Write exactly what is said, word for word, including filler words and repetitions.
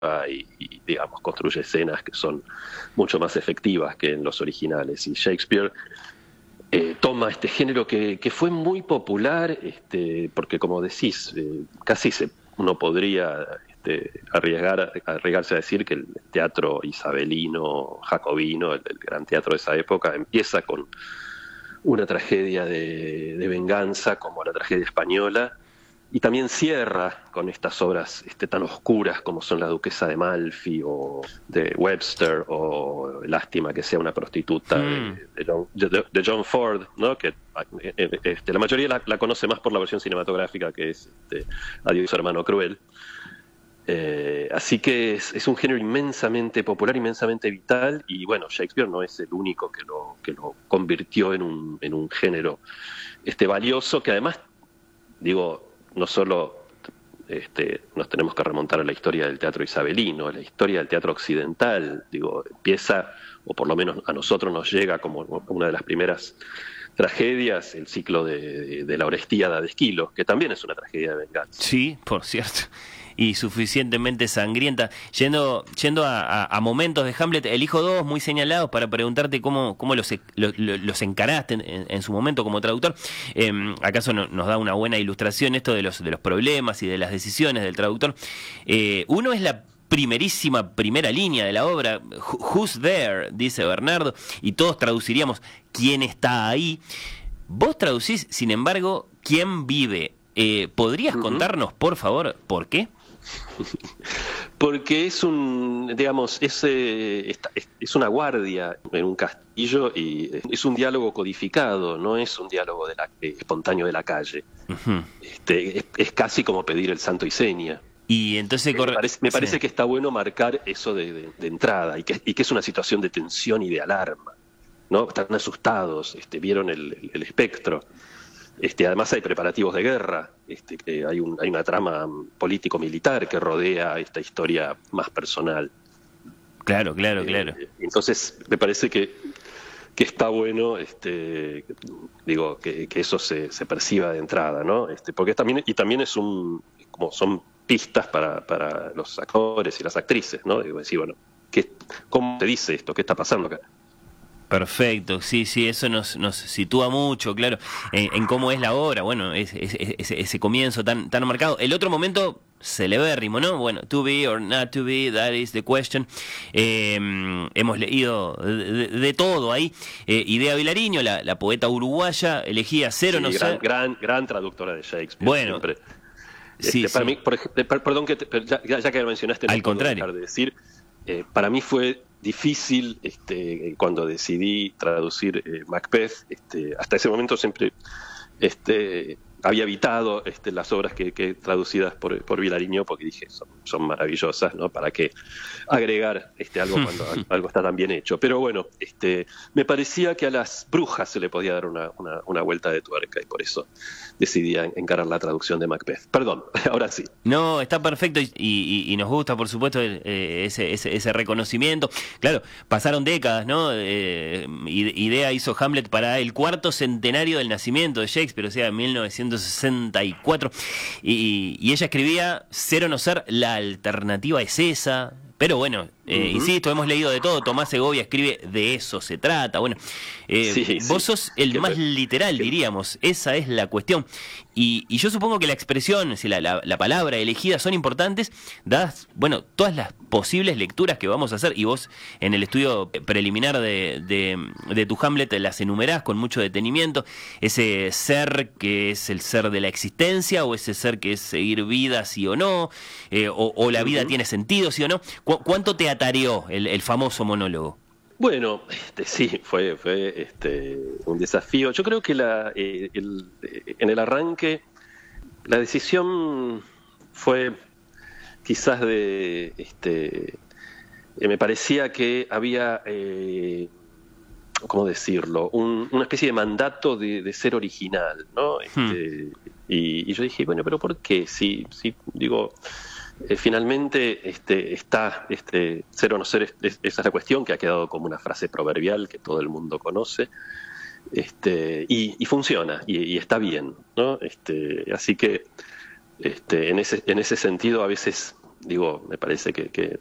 y, y digamos, construye escenas que son mucho más efectivas que en los originales. Y Shakespeare eh, toma este género que, que fue muy popular, este, porque como decís, eh, casi se, uno podría este, arriesgar, arriesgarse a decir que el teatro isabelino, jacobino, el, el gran teatro de esa época, empieza con una tragedia de, de venganza como la tragedia española, y también cierra con estas obras este, tan oscuras como son La Duquesa de Malfi o de Webster o Lástima que sea una prostituta mm. de, de, John, de, de John Ford, ¿no? Que este, la mayoría la, la conoce más por la versión cinematográfica, que es este, Adiós hermano cruel. Eh, así que es, es un género inmensamente popular, inmensamente vital, y bueno, Shakespeare no es el único que lo, que lo convirtió en un, en un género este, valioso, que además, digo, no solo este, nos tenemos que remontar a la historia del teatro isabelino, a la historia del teatro occidental, digo, empieza, o por lo menos a nosotros nos llega como una de las primeras tragedias, el ciclo de, de, de la Orestiada de Esquilo, que también es una tragedia de venganza. Sí, por cierto, y suficientemente sangrienta. Yendo yendo a, a, a momentos de Hamlet, elijo dos muy señalados para preguntarte cómo, cómo los, los, los encaraste en, en, en su momento como traductor. Eh, ¿Acaso no, nos da una buena ilustración esto de los, de los problemas y de las decisiones del traductor? Eh, uno es la primerísima primera línea de la obra, Who's there, dice Bernardo, y todos traduciríamos ¿quién está ahí? Vos traducís, sin embargo, ¿quién vive? Eh, ¿Podrías uh-huh. contarnos, por favor, por qué? Porque es un, digamos, es, eh, es, es una guardia en un castillo y es un diálogo codificado, no es un diálogo de la, eh, espontáneo de la calle. Uh-huh. Este, es, es casi como pedir el santo y seña. Y entonces me parece, me parece sí. que está bueno marcar eso de, de, de entrada y que, y que es una situación de tensión y de alarma, ¿no? Están asustados, este, vieron el, el, el espectro. Este, además hay preparativos de guerra, este, que hay, un, hay una trama político-militar que rodea esta historia más personal. Claro, claro, eh, claro. Entonces me parece que, que está bueno, este, digo, que, que eso se, se perciba de entrada, ¿no? Este, porque también y también es un, como son pistas para, para los actores y las actrices, ¿no? Digo, decir, bueno, ¿qué, ¿cómo te dice esto? ¿Qué está pasando acá? Perfecto, sí, sí, eso nos, nos sitúa mucho, claro, en, en cómo es la obra, bueno, es, es, es, ese, ese comienzo tan, tan marcado. El otro momento, celebérrimo, ¿no? Bueno, to be or not to be, that is the question. Eh, hemos leído de, de, de todo ahí. Eh, Idea Vilariño, la, la poeta uruguaya, elegía Cero sí, no gran, ser. Gran, gran traductora de Shakespeare. Bueno. Siempre. Sí, este, para sí. mí, por ejemplo, perdón que te, ya, ya que lo mencionaste, no al puedo contrario dejar de decir, eh, para mí fue difícil este, cuando decidí traducir eh, Macbeth. Este, hasta ese momento siempre este, había evitado este, las obras que, que traducidas por, por Vilariño, porque dije son, son maravillosas, ¿no? ¿Para qué agregar este, algo cuando algo está tan bien hecho? Pero bueno, este, me parecía que a las brujas se le podía dar una, una, una vuelta de tuerca y por eso decidí encarar la traducción de Macbeth. Perdón, ahora sí. No, está perfecto y, y, y nos gusta, por supuesto, eh, ese, ese, ese reconocimiento. Claro, pasaron décadas, ¿no? Eh, Idea hizo Hamlet para el cuarto centenario del nacimiento de Shakespeare, o sea, en mil novecientos sesenta y cuatro. Y, y ella escribía, Cero no ser, la alternativa es esa. Pero bueno, eh, uh-huh. insisto, hemos leído de todo. Tomás Segovia escribe, de eso se trata. Bueno, eh, sí, vos sí. sos el más literal, diríamos. Esa es la cuestión. Y, y yo supongo que la expresión, si la, la, la palabra elegida son importantes, dadas, bueno, todas las posibles lecturas que vamos a hacer. Y vos, en el estudio preliminar de, de, de tu Hamlet, las enumerás con mucho detenimiento. Ese ser que es el ser de la existencia, o ese ser que es seguir vida, sí o no, eh, o, o la vida uh-huh. tiene sentido, sí o no. ¿Cuánto te atareó el, el famoso monólogo? Bueno, este, sí, fue, fue este, un desafío. Yo creo que la, eh, el, eh, en el arranque la decisión fue quizás de... Este, eh, me parecía que había, eh, ¿cómo decirlo? Un, una especie de mandato de, de ser original, ¿no? Este, hmm. y, y yo dije, bueno, pero ¿por qué? Sí, sí, digo... Eh, finalmente este, está este, ser o no ser, es, es, esa es la cuestión que ha quedado como una frase proverbial que todo el mundo conoce, este, y, y funciona, y, y está bien, ¿no? Este, así que este, en, ese, en ese sentido a veces digo, me parece que, que